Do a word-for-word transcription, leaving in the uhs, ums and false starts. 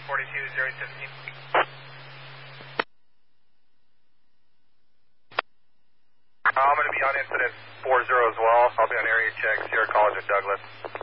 forty-two, zero seventeen. I'm going to be on incident four zero as well. I'll be on area check, Sierra College and Douglas.